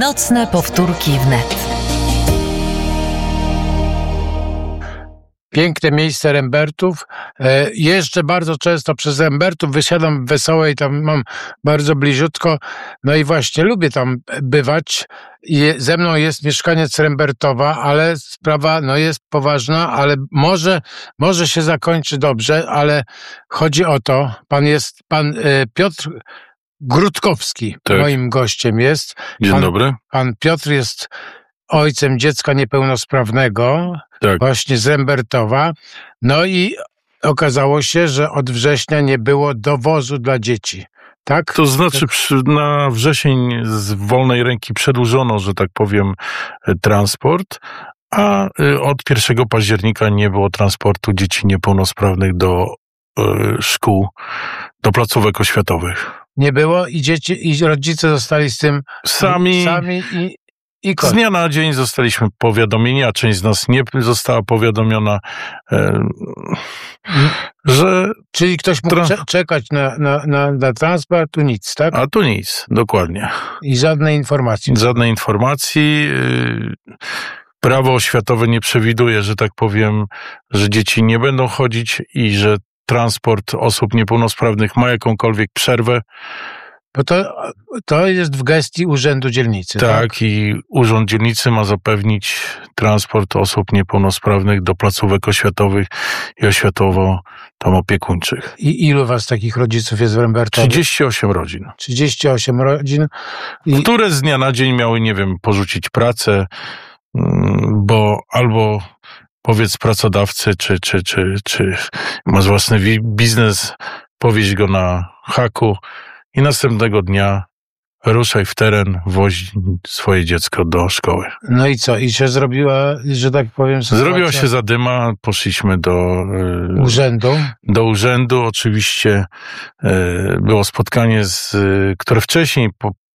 Nocne powtórki wnet. Piękne miejsce Rembertów. Jeżdżę bardzo często przez Rembertów, wysiadam w Wesołej, tam mam bardzo bliziutko. No i właśnie lubię tam bywać. Ze mną jest mieszkaniec Rembertowa, ale sprawa jest poważna, ale może się zakończy dobrze, ale chodzi o to, pan Piotr Grudkowski, tak. Moim gościem jest. Dzień dobry. Pan Piotr jest ojcem dziecka niepełnosprawnego, tak. Właśnie z Rembertowa. No i okazało się, że od września nie było dowozu dla dzieci. Tak? To znaczy na wrzesień z wolnej ręki przedłużono, że tak powiem, transport, a od 1 października nie było transportu dzieci niepełnosprawnych do szkół, do placówek oświatowych. Nie było i dzieci, i rodzice zostali z tym sami i z dnia na dzień zostaliśmy powiadomieni, a część z nas nie została powiadomiona, że... Czyli ktoś mógł czekać na transport, tu nic, tak? A tu nic, dokładnie. I żadnej informacji. Żadnej informacji. Prawo oświatowe nie przewiduje, że tak powiem, że dzieci nie będą chodzić i że transport osób niepełnosprawnych ma jakąkolwiek przerwę. Bo to jest w gestii Urzędu Dzielnicy. Tak, i Urząd Dzielnicy ma zapewnić transport osób niepełnosprawnych do placówek oświatowych i oświatowo-opiekuńczych. I ilu was takich rodziców jest w Rembertowie? 38 rodzin. 38 rodzin. Które z dnia na dzień miały, nie wiem, porzucić pracę, bo albo powiedz pracodawcy, czy masz własny biznes, powieź go na haku i następnego dnia ruszaj w teren, woź swoje dziecko do szkoły. No i co? I się zrobiła, że tak powiem... Zrobiła się zadyma, poszliśmy do urzędu. Do urzędu. Oczywiście było spotkanie, które wcześniej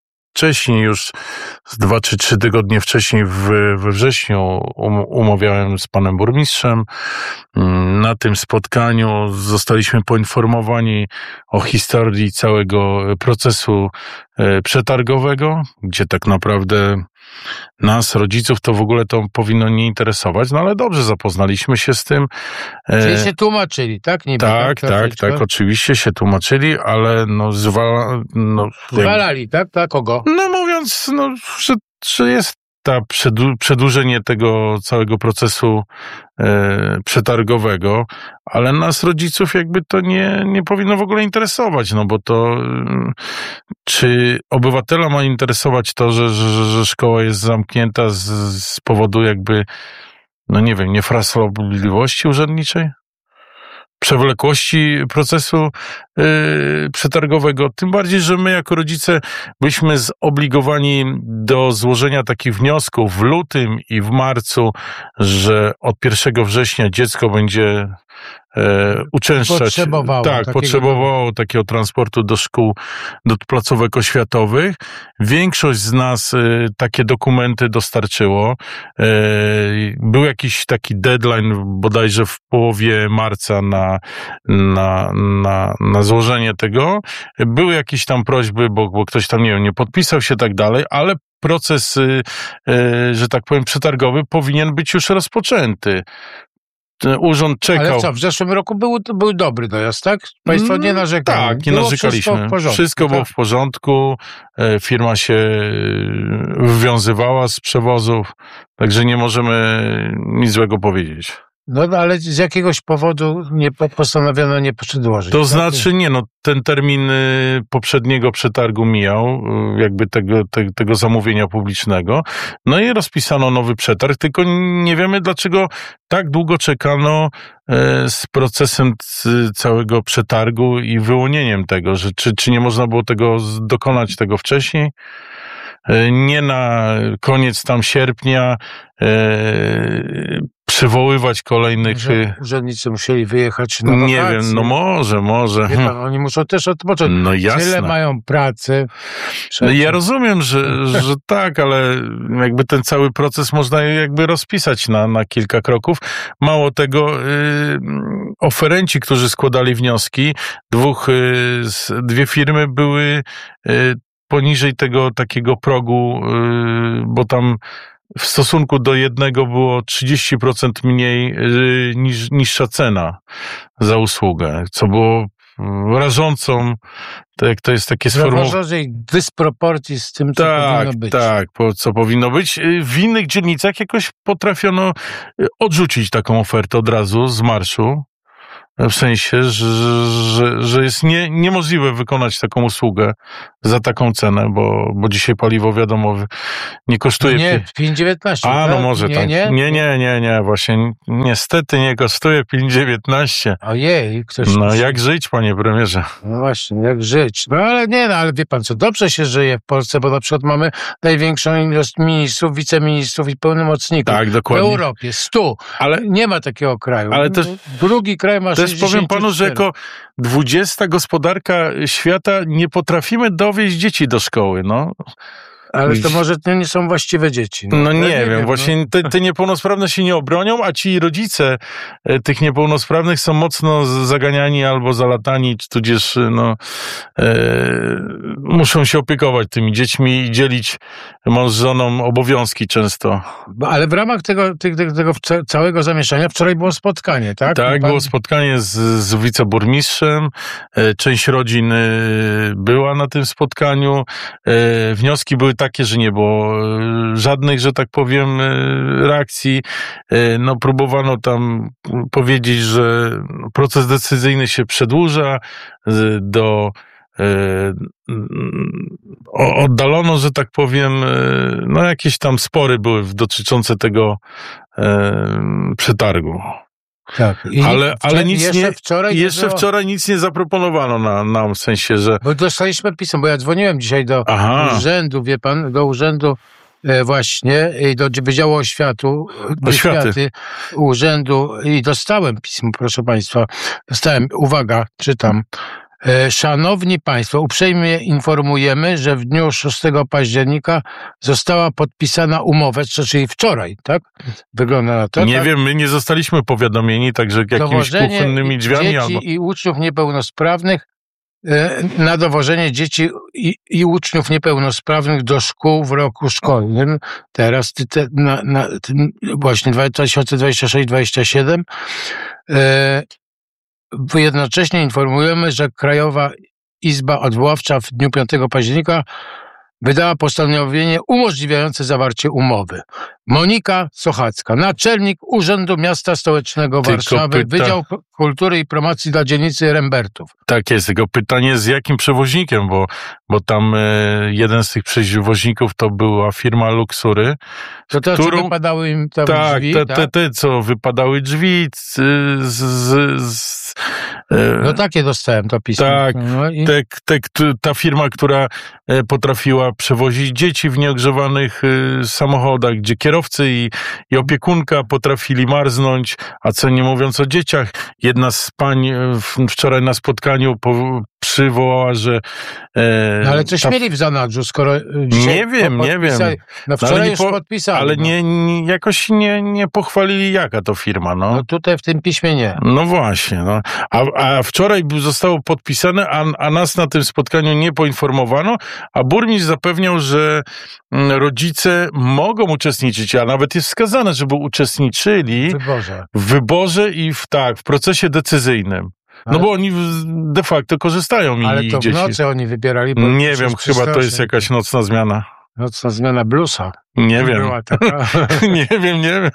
już z 2 czy 3 tygodnie wcześniej we wrześniu umawiałem z panem burmistrzem. Na tym spotkaniu zostaliśmy poinformowani o historii całego procesu przetargowego, gdzie tak naprawdę nas, rodziców, to w ogóle to powinno nie interesować, no ale dobrze, zapoznaliśmy się z tym. Czyli się tłumaczyli, tak? Niby, tak, oczywiście się tłumaczyli, ale zwalali, tak? Tak, kogo? No mówiąc, że jest przedłużenie tego całego procesu przetargowego, ale nas, rodziców, jakby to nie powinno w ogóle interesować, no bo to czy obywatela ma interesować to, że szkoła jest zamknięta z powodu jakby, niefrasobliwości urzędniczej? Przewlekłości procesu przetargowego. Tym bardziej, że my jako rodzice byliśmy zobligowani do złożenia takich wniosków w lutym i w marcu, że od 1 września dziecko będzie uczęszczać. Potrzebowało takiego transportu do szkół, do placówek oświatowych. Większość z nas takie dokumenty dostarczyło. Był jakiś taki deadline bodajże w połowie marca na złożenie tego. Były jakieś tam prośby, bo ktoś tam, nie podpisał się, tak dalej, ale proces, że tak powiem, przetargowy powinien być już rozpoczęty. Urząd czekał. Ale co, w zeszłym roku był dobry dojazd, tak? Państwo nie narzekali. Tak, nie narzekaliśmy. Wszystko było w porządku. Firma się wywiązywała z przewozów, także nie możemy nic złego powiedzieć. No ale z jakiegoś powodu postanowiono nie przedłożyć. To znaczy ten termin poprzedniego przetargu mijał, jakby tego zamówienia publicznego. No i rozpisano nowy przetarg, tylko nie wiemy, dlaczego tak długo czekano z procesem całego przetargu i wyłonieniem tego, że czy nie można było dokonać tego wcześniej? Nie na koniec sierpnia przywoływać kolejnych... Urzędnicy musieli wyjechać na wakacje. Nie wiem, może. Wie pan, oni muszą też odpocząć. No jasne. Tyle mają pracy. Ja rozumiem, że tak, ale jakby ten cały proces można jakby rozpisać na kilka kroków. Mało tego, oferenci, którzy składali wnioski, dwie firmy były poniżej tego takiego progu, bo tam w stosunku do jednego było 30% mniej niższa cena za usługę, co było rażącą, to jest takie sformułowanie dysproporcji z tym, co powinno być. Tak, co powinno być. W innych dzielnicach jakoś potrafiono odrzucić taką ofertę od razu z marszu. W sensie, że jest niemożliwe wykonać taką usługę za taką cenę, bo dzisiaj paliwo, wiadomo, nie kosztuje... Nie, 5,19. A, no tak? może tak. Nie. Właśnie niestety nie kosztuje 5,19. Ojej, ktoś... No jak żyć, panie premierze? No właśnie, jak żyć. No ale wie pan co, dobrze się żyje w Polsce, bo na przykład mamy największą ilość ministrów, wiceministrów i pełnomocników. Tak, dokładnie. W Europie 100. Ale nie ma takiego kraju. Ale też, drugi kraj ma 64. Też powiem panu, że jako 20. gospodarka świata nie potrafimy dowieźć dzieci do szkoły, no. Ale to może to nie są właściwe dzieci. No nie wiem, właśnie te niepełnosprawne się nie obronią, a ci rodzice tych niepełnosprawnych są mocno zaganiani albo zalatani, czy tudzież muszą się opiekować tymi dziećmi i dzielić mąż z żoną obowiązki często. Ale w ramach tego całego zamieszania wczoraj było spotkanie, tak? Tak, było spotkanie z wiceburmistrzem, część rodzin była na tym spotkaniu, wnioski były takie, że nie było żadnych, że tak powiem, reakcji. No, próbowano tam powiedzieć, że proces decyzyjny się przedłuża, oddalono, że tak powiem, no jakieś tam spory były dotyczące tego przetargu. Tak. Ale nic jeszcze wczoraj nic nie zaproponowano nam, w sensie, że... Bo dostaliśmy pismo, bo ja dzwoniłem dzisiaj do urzędu, wie pan, do urzędu właśnie, do Wydziału Oświaty urzędu i dostałem pismo, proszę państwa. Uwaga, czytam. Szanowni Państwo, uprzejmie informujemy, że w dniu 6 października została podpisana umowa, czyli wczoraj, tak? Wygląda na to. Nie wiem, my nie zostaliśmy powiadomieni, także jakimiś kuchennymi drzwiami dzieci i uczniów niepełnosprawnych na dowożenie dzieci i uczniów niepełnosprawnych do szkół w roku szkolnym, teraz właśnie 2026-2027. Jednocześnie informujemy, że Krajowa Izba Odwoławcza w dniu 5 października wydała postanowienie umożliwiające zawarcie umowy. Monika Sochacka, naczelnik Urzędu Miasta Stołecznego Warszawy, Wydział Kultury i Promocji dla dzielnicy Rembertów. Tak jest, tylko pytanie z jakim przewoźnikiem, bo tam jeden z tych przewoźników to była firma Luxury. To co wypadały im tam drzwi? Te, co wypadały drzwi no takie dostałem to pismo. Tak, ta firma, która potrafiła przewozić dzieci w nieogrzewanych samochodach, gdzie kierowcy i opiekunka potrafili marznąć, a co nie mówiąc o dzieciach. Jedna z pań wczoraj na spotkaniu przywołała, że... ale coś mieli w zanadrzu, skoro nie wiem. No wczoraj już podpisali. Ale jakoś nie pochwalili, jaka to firma. No tutaj w tym piśmie nie. No właśnie. No. A wczoraj zostało podpisane, a nas na tym spotkaniu nie poinformowano, a burmistrz zapewniał, że rodzice mogą uczestniczyć, a nawet jest wskazane, żeby uczestniczyli w wyborze i w procesie decyzyjnym. No bo oni de facto korzystają ale ich to dzieci. W nocy oni wybierali. Nie wiem, chyba to jest jakaś nocna zmiana. Nocna zmiana bluesa. Nie wiem. Była taka. Nie wiem.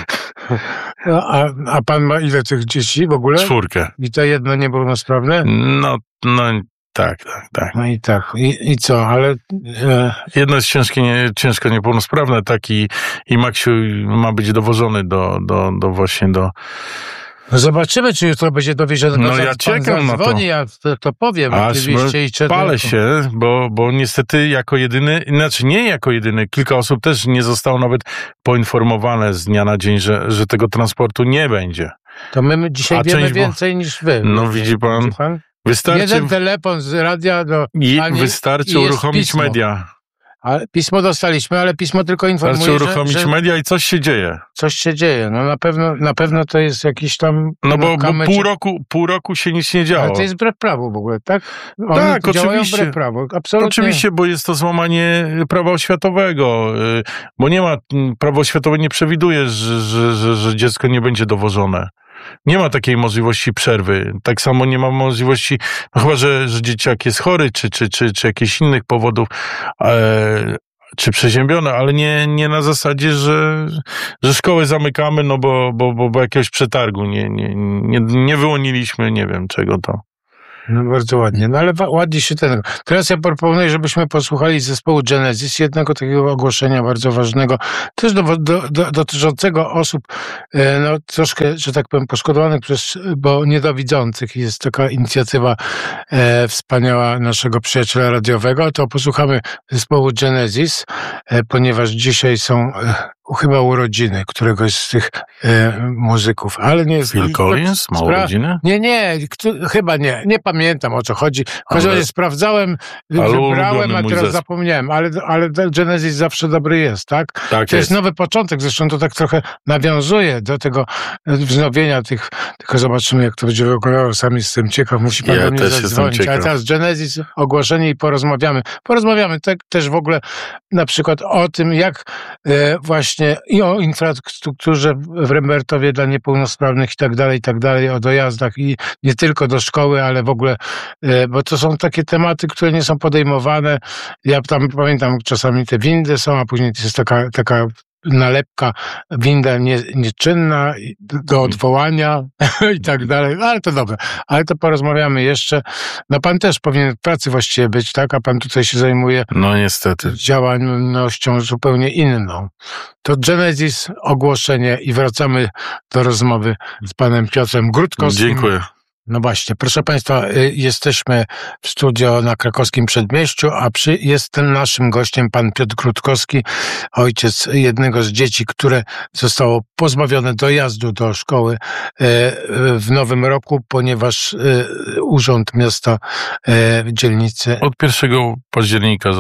A pan ma ile tych dzieci w ogóle? 4. I to jedno niepełnosprawne? No tak. No i tak. I co? Ale... Jedno jest ciężko niepełnosprawne, tak i Maksiu ma być dowożony właśnie do... No zobaczymy, czy jutro będzie dowiezione. No ja czekam na to. Ja to powiem oczywiście. Palę się, bo niestety jako jedyny, nie jako jedyny, kilka osób też nie zostało nawet poinformowane z dnia na dzień, że tego transportu nie będzie. To my dzisiaj wiemy więcej niż wy. No widzi pan? Wystarczy, jeden telefon z radia do... wystarczy uruchomić media. Ale pismo dostaliśmy, ale pismo tylko informuje, Wystarczy uruchomić że media i coś się dzieje. coś się dzieje. No na pewno to jest jakiś tam... No bo kamyczek. pół roku się nic nie działo. Ale to jest wbrew prawu w ogóle, tak? Oni Tak, działają oczywiście. wbrew prawu. Absolutnie. Oczywiście, bo jest to złamanie prawa oświatowego, bo nie ma, prawo oświatowe nie przewiduje, że dziecko nie będzie dowożone. Nie ma takiej możliwości przerwy. Tak samo nie ma możliwości, no chyba, że dzieciak jest chory, czy jakichś innych powodów, czy przeziębione, ale nie na zasadzie, że szkołę zamykamy, no bo jakiegoś przetargu nie wyłoniliśmy, nie wiem czego to. No bardzo ładnie, no ale ładnie się ten... Teraz ja proponuję, żebyśmy posłuchali zespołu Genesis, jednego takiego ogłoszenia bardzo ważnego, też dotyczącego osób, no troszkę, że tak powiem, poszkodowanych bo niedowidzących. Jest taka inicjatywa wspaniała naszego przyjaciela radiowego. To posłuchamy zespołu Genesis, ponieważ dzisiaj są chyba urodziny któregoś z tych muzyków, ale nie jest... Phil Collins ma urodziny? Nie, chyba nie. Nie pamiętam, o co chodzi. W każdym razie sprawdzałem, wybrałem, a teraz zapomniałem. Ale Genesis zawsze dobry jest, tak? Tak to jest nowy początek. Zresztą to tak trochę nawiązuje do tego wznowienia tych... Tylko zobaczymy, jak to będzie wyglądało. Sam jestem ciekaw. Musi pan do mnie zadzwonić. Ale teraz Genesis, ogłoszenie i porozmawiamy. Porozmawiamy też w ogóle na przykład o tym, jak właśnie i o infrastrukturze w Rembertowie dla niepełnosprawnych i tak dalej, o dojazdach i nie tylko do szkoły, ale w ogóle, bo to są takie tematy, które nie są podejmowane. Ja tam pamiętam, czasami te windy są, a później to jest taka nalepka, winda nieczynna do odwołania i tak dalej, ale to dobre. Ale to porozmawiamy jeszcze. No pan też powinien w pracy właściwie być, tak? A pan tutaj się zajmuje no niestety działalnością zupełnie inną. To Genesis, ogłoszenie i wracamy do rozmowy z panem Piotrem Grudkowskim. Dziękuję. No właśnie, proszę państwa, jesteśmy w studio na Krakowskim Przedmieściu, a jest naszym gościem pan Piotr Grudkowski, ojciec jednego z dzieci, które zostało pozbawione dojazdu do szkoły w nowym roku, ponieważ Urząd Miasta dzielnicy... Od 1 października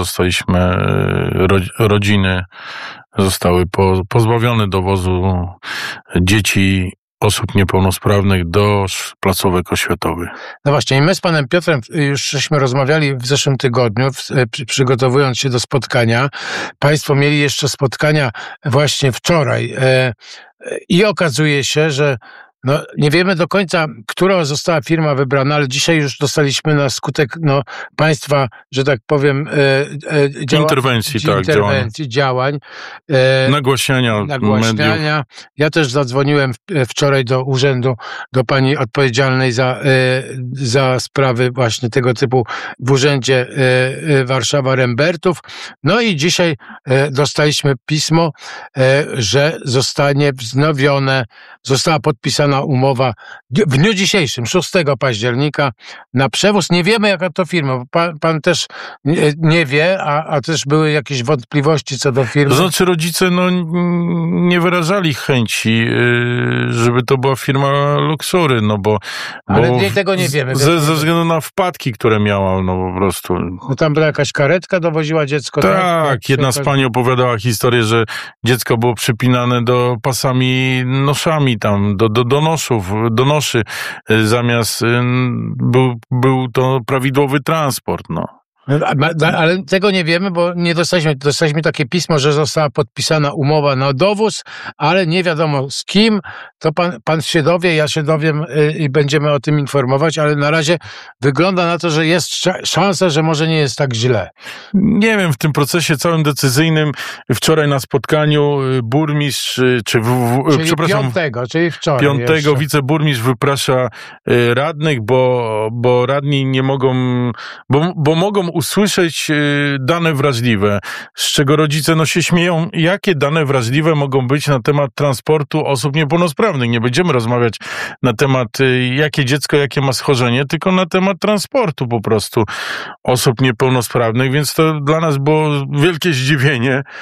rodziny zostały pozbawione dowozu dzieci osób niepełnosprawnych do placówek oświatowych. No właśnie, i my z panem Piotrem już żeśmy rozmawiali w zeszłym tygodniu, przygotowując się do spotkania. Państwo mieli jeszcze spotkania właśnie wczoraj i okazuje się, że no, nie wiemy do końca, która została firma wybrana, ale dzisiaj już dostaliśmy na skutek państwa, że tak powiem, działań. Nagłaśniania. Mediów. Ja też zadzwoniłem wczoraj do urzędu, do pani odpowiedzialnej za sprawy właśnie tego typu w urzędzie Warszawa-Rembertów. No i dzisiaj dostaliśmy pismo, że zostanie wznowione, została podpisana umowa w dniu dzisiejszym, 6 października, na przewóz. Nie wiemy, jaka to firma. Pan też nie wie, a też były jakieś wątpliwości co do firmy. To znaczy rodzice nie wyrażali chęci, żeby to była firma Luxury, ale tego nie wiemy. Ze względu na wpadki, które miała, po prostu. No tam była jakaś karetka, dowoziła dziecko. Tak, jedna z pani opowiadała historię, że dziecko było przypinane do pasami noszami tam, do noszy, zamiast był to prawidłowy transport, Ale tego nie wiemy, bo nie dostaliśmy takie pismo, że została podpisana umowa na dowóz, ale nie wiadomo z kim. To pan się dowie, ja się dowiem i będziemy o tym informować, ale na razie wygląda na to, że jest szansa, że może nie jest tak źle. Nie wiem, w tym procesie całym decyzyjnym wczoraj na spotkaniu burmistrz, czyli wczoraj 5 wiceburmistrz wyprasza radnych, bo radni nie mogą, bo mogą usłyszeć dane wrażliwe, z czego rodzice się śmieją, jakie dane wrażliwe mogą być na temat transportu osób niepełnosprawnych. Nie będziemy rozmawiać na temat, jakie dziecko, jakie ma schorzenie, tylko na temat transportu po prostu osób niepełnosprawnych, więc to dla nas było wielkie zdziwienie.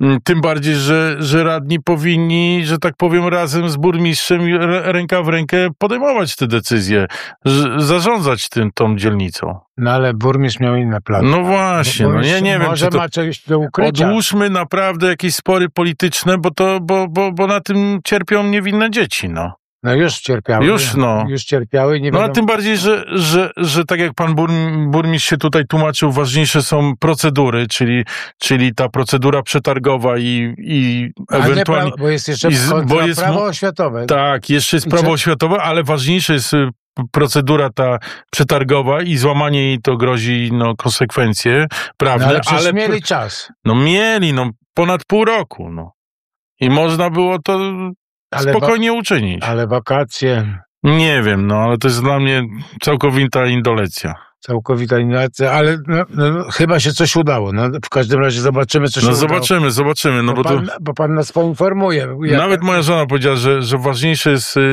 Tym bardziej, że radni powinni, że tak powiem, razem z burmistrzem ręka w rękę podejmować te decyzje, zarządzać tą dzielnicą. No ale burmistrz miał inne plany. No właśnie, no ja nie wiem, może ma coś do ukrycia. Odłóżmy naprawdę jakieś spory polityczne, bo na tym cierpią niewinne dzieci, no. No już cierpiały. Już cierpiały. Nie wiadomo. No a tym bardziej, że tak jak pan burmistrz się tutaj tłumaczył, ważniejsze są procedury, czyli ta procedura przetargowa i ewentualnie... Bo jest jeszcze prawo oświatowe. Tak, jeszcze jest prawo oświatowe, ale ważniejsze jest procedura ta przetargowa i złamanie jej to grozi konsekwencje prawne. No, ale mieli czas. No mieli, ponad pół roku, no. I można było to spokojnie uczynić. Ale wakacje... Nie wiem, ale to jest dla mnie całkowita indolencja. Całkowita indolencja, ale chyba się coś udało. W każdym razie zobaczymy, co się udało. Zobaczymy. Bo pan nas poinformuje. Nawet moja żona powiedziała, że ważniejsze jest